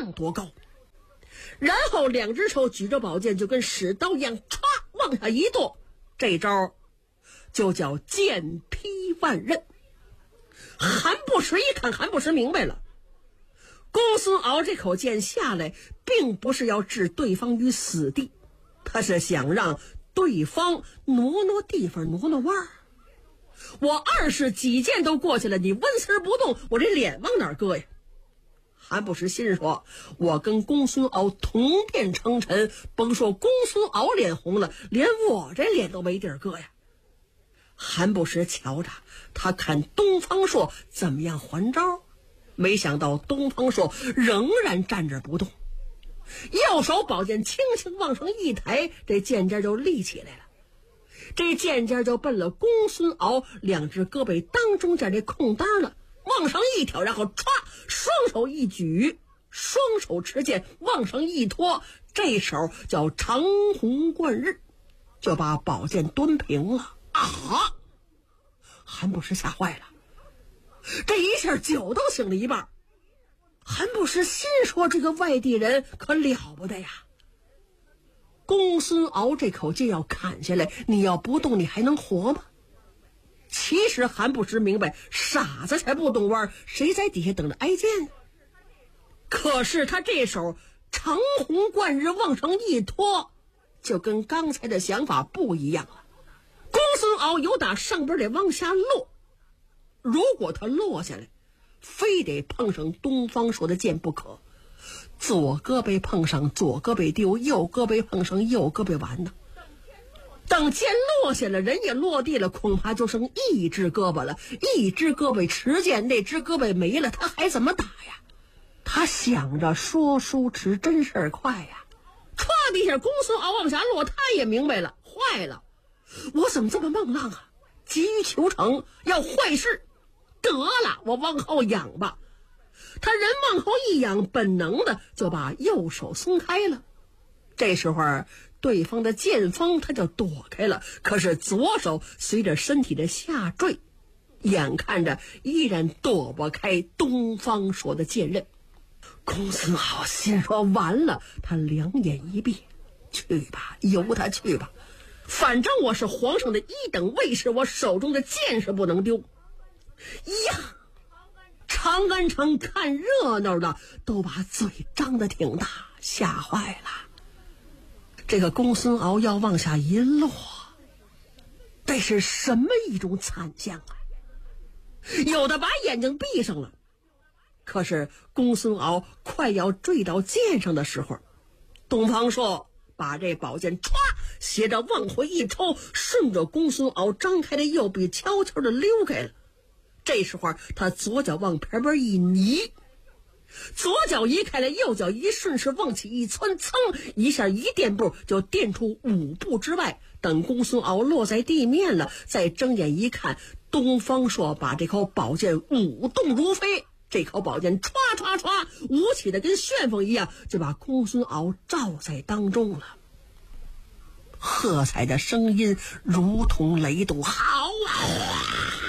上多高。然后两只手举着宝剑就跟使刀一样，歘往下一剁，这招就叫剑劈万仞。韩不时一看，韩不时明白了，公孙敖这口剑下来并不是要置对方于死地，他是想让对方挪挪地方，挪挪弯儿。我20几剑都过去了，你纹丝不动，我这脸往哪儿搁呀？韩不时心说，我跟公孙敖同殿称臣，甭说公孙敖脸红了，连我这脸都没地儿搁呀。韩不时瞧着他看东方朔怎么样还招，没想到东方朔仍然站着不动，右手宝剑轻轻往上一抬，这剑尖就立起来了。这剑尖就奔了公孙敖两只胳膊当中间这空当了，往上一挑，然后歘，双手一举，双手持剑往上一拖，这手叫长虹贯日，就把宝剑端平了。啊！韩不时吓坏了，这一下酒都醒了一半。韩不时心说，这个外地人可了不得呀，公孙敖这口剑要砍下来，你要不动你还能活吗？其实韩不时明白，傻子才不动弯，谁在底下等着挨剑呢？可是他这手长虹贯日往上一拖，就跟刚才的想法不一样了。公孙敖有打上边得往下落，如果他落下来，非得碰上东方朔的剑不可。左胳膊碰上左胳膊丢，右胳膊碰上右胳膊完呢。等剑落下了，人也落地了，恐怕就剩一只胳膊了，一只胳膊持剑，那只胳膊没了，他还怎么打呀？他想着说书迟真事儿快呀，歘的一下公孙敖往下落，他也明白了，坏了，我怎么这么孟浪啊？急于求成，要坏事，得了，我往后仰吧。他人往后一仰，本能的就把右手松开了。这时候对方的剑锋他就躲开了，可是左手随着身体的下坠，眼看着依然躲不开东方朔的剑刃。公孙敖心说完了，他两眼一闭，去吧，由他去吧，反正我是皇上的一等卫士，我手中的剑是不能丢呀。长安城看热闹的都把嘴张得挺大，吓坏了。这个公孙敖要往下一落，这是什么一种惨象啊？有的把眼睛闭上了，可是公孙敖快要坠到剑上的时候，东方朔把这宝剑歘斜着往回一抽，顺着公孙敖张开的右臂悄悄地溜开了。这时候他左脚往旁边一移，左脚移开了，右脚一顺势往起一窜，噌一下一垫步就垫出5步之外。等公孙敖落在地面了，再睁眼一看，东方朔把这口宝剑舞动如飞，这口宝剑歘歘歘舞起的跟旋风一样，就把公孙敖罩在当中了。喝彩的声音如同雷动，好啊！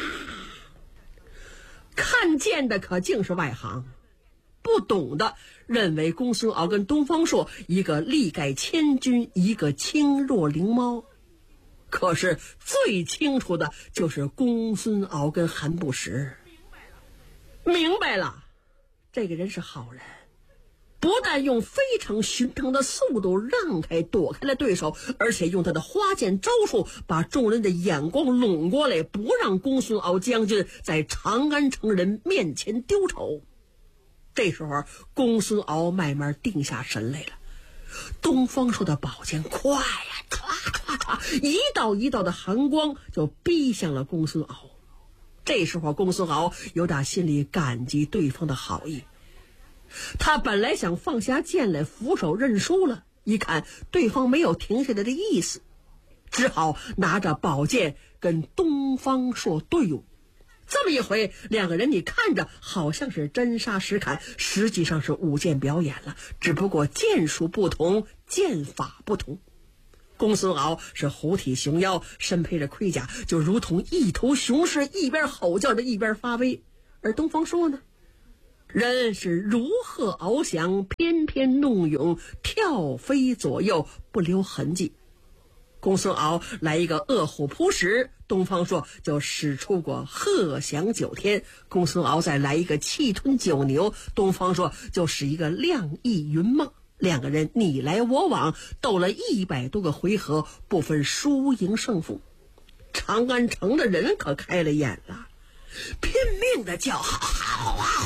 看见的可竟是外行，不懂的认为公孙敖跟东方朔一个力盖千钧，一个轻若灵猫。可是最清楚的就是公孙敖跟韩不时明白了，这个人是好人，不但用非常寻常的速度让开躲开了对手，而且用他的花剑招数把众人的眼光拢过来，不让公孙敖将军在长安城人面前丢丑。这时候公孙敖慢慢定下神来了，东方朔的宝剑快呀，唰唰唰，一道一道的寒光就逼向了公孙敖。这时候公孙敖有点心里感激对方的好意，他本来想放下剑来俯首认输了，一看对方没有停下来的意思，只好拿着宝剑跟东方朔对舞。这么一回，两个人你看着好像是真杀实砍，实际上是舞剑表演了，只不过剑术不同，剑法不同。公孙敖是虎体熊腰，身披着盔甲，就如同一头雄狮，一边吼叫着一边发威。而东方朔呢， 人是如鹤翱翔，翩翩弄涌，跳飞左右，不留痕迹。公孙敖来一个饿虎扑食，东方朔就使出过鹤翔九天；公孙敖再来一个气吞九牛，东方朔就使一个亮意云梦。两个人你来我往，斗了100多个回合，不分输赢胜负。长安城的人可开了眼了，拼命的叫好啊，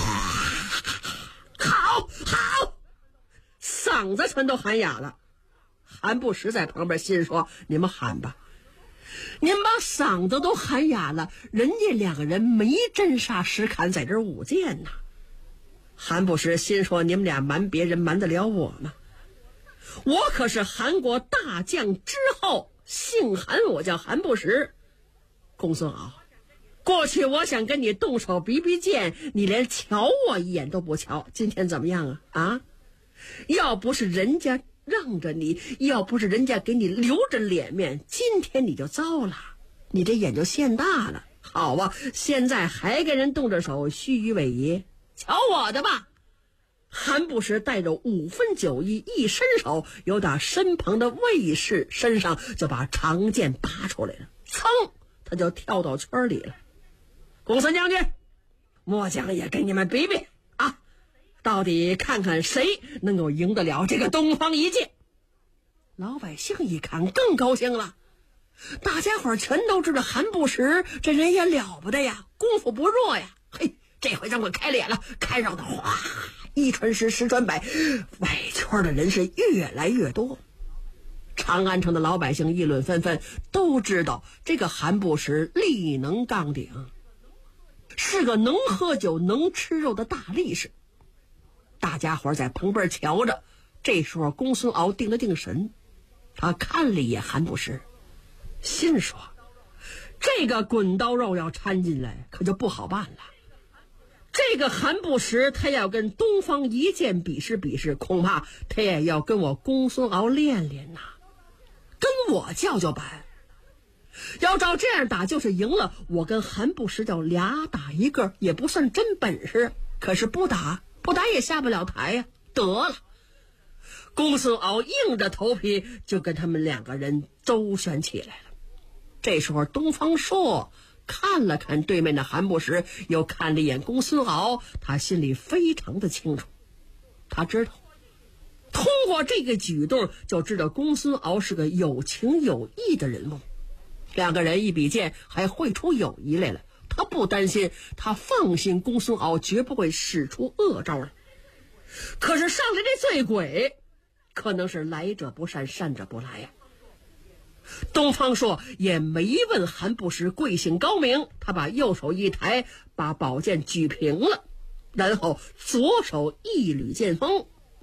好，嗓子全都喊哑了。韩不时在旁边心说：你们喊吧，您把嗓子都喊哑了，人家两个人没真杀实砍在这儿舞剑呐。韩不时心说：你们俩瞒别人瞒得了我吗？我可是韩国大将之后，姓韩，我叫韩不时。公孙敖，过去我想跟你动手比比剑，你连瞧我一眼都不瞧，今天怎么样啊？要不是人家让着你，要不是人家给你留着脸面，今天你就糟了，你这眼就现大了。好啊，现在还跟人动着手，虚与委蛇，瞧我的吧。韩不时带着5分9厘，一伸手，由打身旁的卫士身上就把长剑拔出来了，噌，他就跳到圈里了。公孙将军，末将也跟你们比比啊，到底看看谁能够赢得了这个东方一剑。老百姓一看更高兴了，大家伙全都知道韩不时这人也了不得呀，功夫不弱呀，嘿，这回让我开脸了，开上的哗，一传十，十传百，外圈的人是越来越多。长安城的老百姓议论纷纷，都知道这个韩不时力能杠顶，是个能喝酒能吃肉的大力士。大家伙在旁边瞧着，这时候公孙敖定了定神，他看了一眼韩不时，心说这个滚刀肉要掺进来可就不好办了。这个韩不时他要跟东方一剑比试比试，恐怕他也要跟我公孙敖练练呐，跟我叫板。要照这样打，就是赢了，我跟韩不时叫俩打一个，也不算真本事。可是不打也下不了台呀。得了，公孙敖硬着头皮就跟他们两个人周旋起来了。这时候东方朔看了看对面的韩不时，又看了一眼公孙敖，他心里非常的清楚，他知道通过这个举动就知道公孙敖是个有情有义的人物。两个人一比剑还会出友谊来了，他不担心，他放心公孙敖绝不会使出恶招来。可是上来这醉鬼可能是来者不善，善者不来呀。东方朔也没问韩不时贵姓高明，他把右手一抬，把宝剑举平了，然后左手一捋剑锋。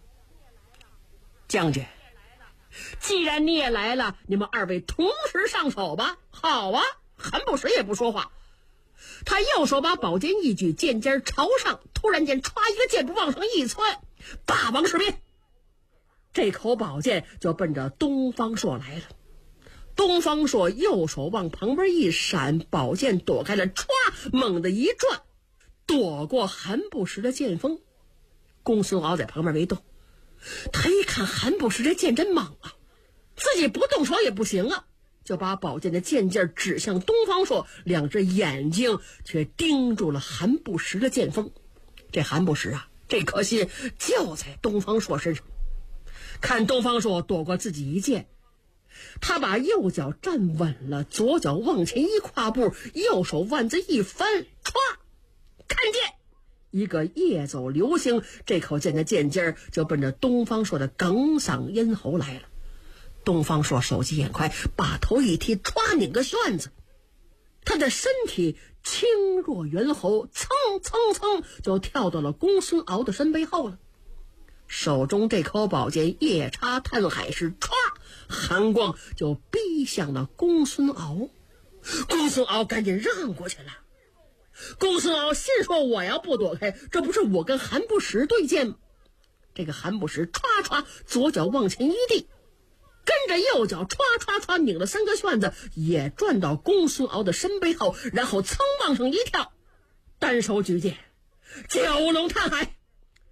将军，既然你也来了，你们二位同时上手吧。好啊，韩不时也不说话，他右手把宝剑一举，剑尖朝上，突然间歘一个箭步往上一窜，霸王矢鞭，这口宝剑就奔着东方朔来了。东方朔右手往旁边一闪，宝剑躲开了，歘，猛地一转，躲过韩不时的剑锋。公孙敖在旁边没动，他一看韩不时这剑真猛啊，自己不动手也不行啊，就把宝剑的剑劲指向东方朔，两只眼睛却盯住了韩不时的剑锋。这韩不时啊，这颗心就在东方朔身上。看东方朔躲过自己一剑，他把右脚站稳了，左脚往前一跨步，右手腕子一翻，歘，看剑，一个夜走流星，这口剑的剑尖就奔着东方朔的哽嗓咽喉来了。东方朔手疾眼快，把头一踢，歘，拧个旋子，他的身体轻若猿猴，蹭蹭蹭就跳到了公孙敖的身背后了。手中这口宝剑夜叉探海时，歘，寒光就逼向了公孙敖。公孙敖赶紧让过去了。公孙敖心说，我要不躲开，这不是我跟韩不时对剑吗？这个韩不时歘歘左脚往前一递，跟着右脚歘歘歘拧了3个旋子，也转到公孙敖的身背后，然后噌往上一跳，单手举剑，九龙探海。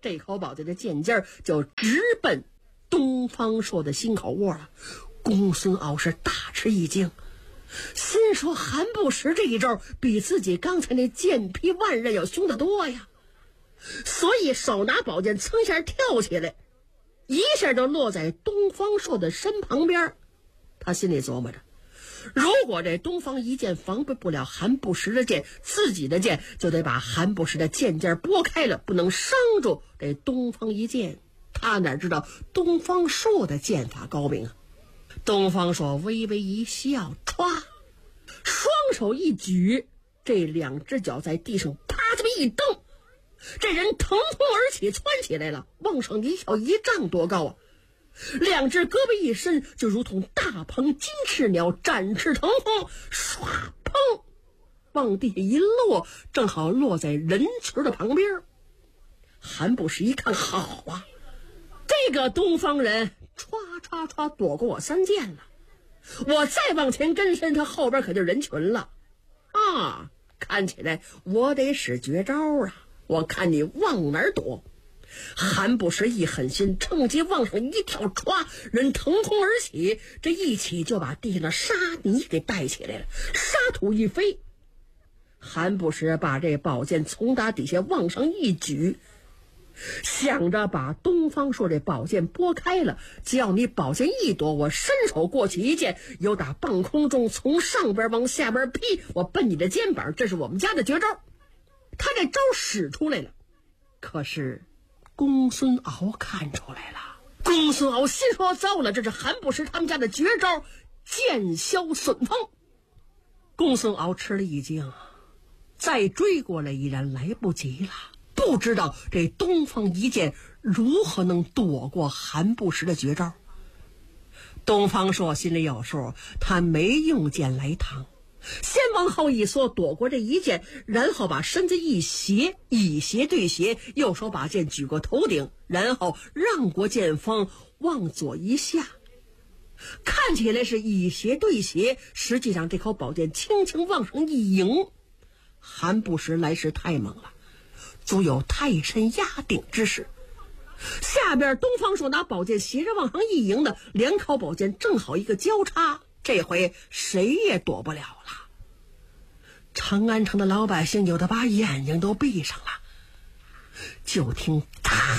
这口宝剑的剑尖就直奔东方朔的心口窝了。公孙敖是大吃一惊，心说韩不时这一招比自己刚才那剑劈万仞要凶得多呀，所以手拿宝剑噌一下跳起来，一下就落在东方朔的身旁边。他心里琢磨着，如果这东方一剑防备不了韩不时的剑，自己的剑就得把韩不时的剑尖拨开了，不能伤住这东方一剑。他哪知道东方朔的剑法高明啊！东方朔微微一笑，歘，双手一举，这两只脚在地上啪这么一蹬，这人腾空而起，窜起来了，往上一跳，1丈多高啊！两只胳膊一伸，就如同大鹏金翅鸟，展翅腾空，唰砰，往地下一落，正好落在人群的旁边。韩不时一看，好啊，这个东方人唰躲过我3剑了，我再往前跟身，他后边可就人群了啊！看起来我得使绝招啊！我看你往哪儿躲？韩不时一狠心，趁机往上一跳，歘，人腾空而起，这一起就把地上的沙泥给带起来了，沙土一飞。韩不时把这宝剑从打底下往上一举，想着把东方朔这宝剑拨开了，只要你宝剑一躲，我伸手过去一剑，由打半空中从上边往下边劈，我奔你的肩膀，这是我们家的绝招。他这招使出来了，可是公孙敖看出来了。公孙敖心说糟了，这是韩不时他们家的绝招剑削损风。公孙敖吃了一惊，再追过来已然来不及了，不知道这东方一剑如何能躲过韩不时的绝招。东方朔心里有数，他没用剑来趟，先往后一缩，躲过这一剑，然后把身子一斜，以斜对斜，右手把剑举过头顶，然后让过剑锋，往左一下，看起来是以斜对斜，实际上这口宝剑轻轻往上一迎。韩不时来势太猛了，足有泰山压顶之势。下边东方朔拿宝剑斜着往上一迎的，两口宝剑正好一个交叉，这回谁也躲不了了。长安城的老百姓有的把眼睛都闭上了，就听啪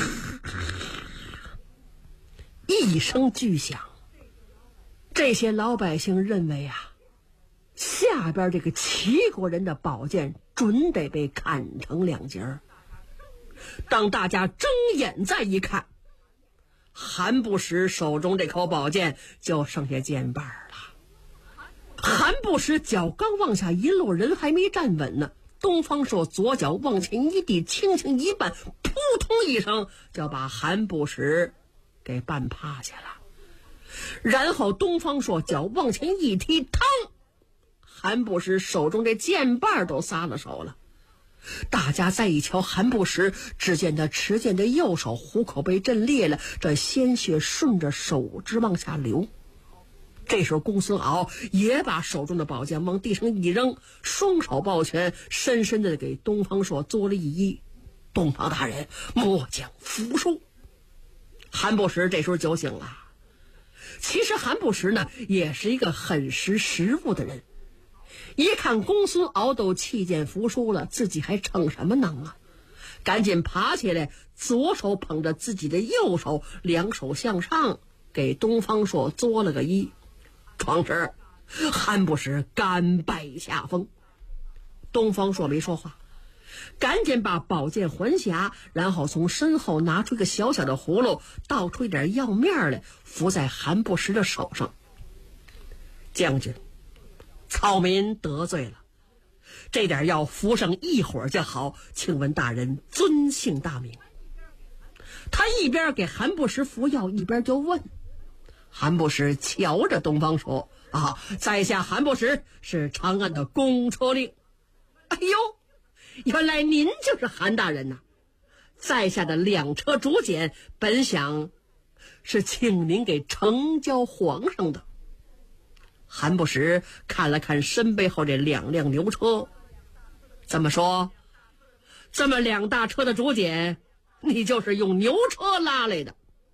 一声巨响，这些老百姓认为啊，下边这个齐国人的宝剑准得被砍成2截。当大家睁眼再一看，韩不时手中这口宝剑就剩下剑把了。韩不时脚刚往下一落，人还没站稳呢，东方朔左脚往前一递，轻轻一绊，扑通一声就把韩不时给绊趴下了。然后东方朔脚往前一踢，嘡，韩不时手中这剑把都撒了手了。大家再一瞧韩不时，只见他持剑的右手虎口被震裂了，这鲜血顺着手指往下流。这时候公孙敖也把手中的宝剑往地上一扔，双手抱拳，深深的给东方朔作了一揖：东方大人末将服输。韩不时这时候酒醒了。其实韩不时呢，也是一个很识时务的人，一看公孙敖都弃剑服输了，自己还逞什么能啊？赶紧爬起来，左手捧着自己的右手，两手向上，给东方朔作了个揖。壮士，韩不时甘拜下风。东方朔没说话，赶紧把宝剑还匣，然后从身后拿出一个小小的葫芦，倒出一点药面来，敷在韩不时的手上。将军，草民得罪了，这点药服上一会儿就好，请问大人尊姓大名？他一边给韩不时服药，一边就问。韩不时瞧着东方说：啊，在下韩不时是长安的公车令。哎呦，原来您就是韩大人呐！在下的2车竹简本想是请您给呈交皇上的。韩不时看了看身背后这2辆牛车，怎么说？这么2大车的竹简你就是用牛车拉来的。